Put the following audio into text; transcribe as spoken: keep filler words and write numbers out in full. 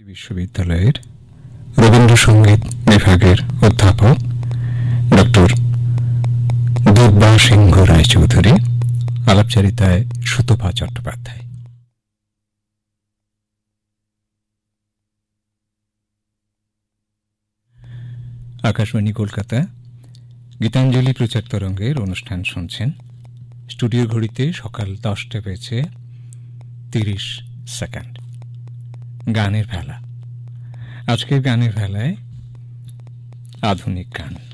বিশ্ববিদ্যালয়ের রবীন্দ্রসঙ্গীত বিভাগের অধ্যাপক ডক্টর দুর্বা সিংহ রায়চৌধুরী, আলাপচারিতায় সুতপা চট্টোপাধ্যায়। আকাশবাণী কলকাতা গীতাঞ্জলি প্রচার তরঙ্গের অনুষ্ঠান শুনছেন। স্টুডিও ঘড়িতে সকাল দশটা বেজে তিরিশ সেকেন্ড। গানের ভেলা। আজকের গানের ভেলায় আধুনিক গান।